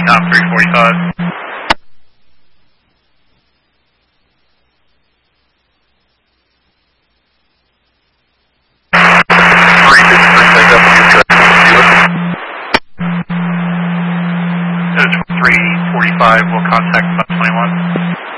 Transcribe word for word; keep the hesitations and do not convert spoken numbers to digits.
Tom three forty-five. three forty-five will contact Bus twenty-one.